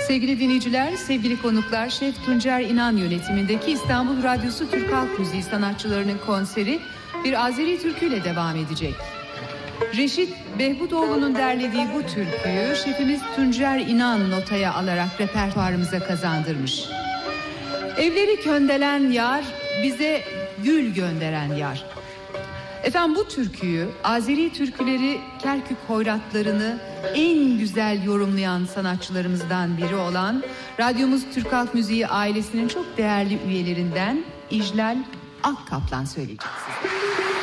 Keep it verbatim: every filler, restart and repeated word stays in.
Sevgili dinleyiciler, sevgili konuklar, Şef Tuncer İnan yönetimindeki İstanbul Radyosu Türk Halk Müziği sanatçılarının konseri bir Azeri türküyle devam edecek. Reşit Behbutoğlu'nun derlediği bu türküyü şefimiz Tuncer İnan notaya alarak repertuarımıza kazandırmış. Evleri köndelen yar, bize gül gönderen yar. Efendim bu türküyü, Azeri türküleri, Kerkük hoyratlarını en güzel yorumlayan sanatçılarımızdan biri olan radyomuz Türk Halk Müziği ailesinin çok değerli üyelerinden İclal Akkaplan söyleyecek size.